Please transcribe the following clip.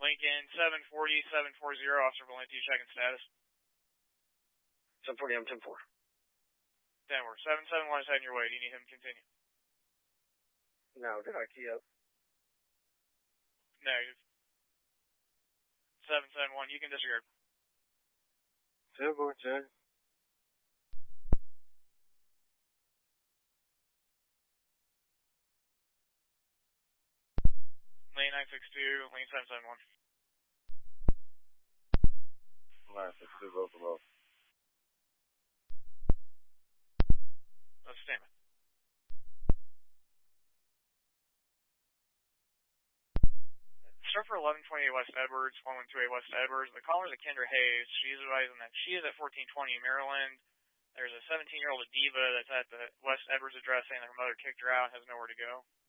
Lincoln, 740, Officer Valenti, checking status. 740, I'm 10-4. 10-4. 771 is heading your way. Do you need him to continue? No, did I key up? Negative. 771, you can disregard. 10-4, check. Lane 962, lane 771. 962, both below. Let's stand by. Surfer 1128 West Edwards, 1128 West Edwards. The caller's a Kendra Hayes. She's advising that she is at 1420 Maryland. There's a 17-year-old Diva that's at the West Edwards address saying that her mother kicked her out and has nowhere to go.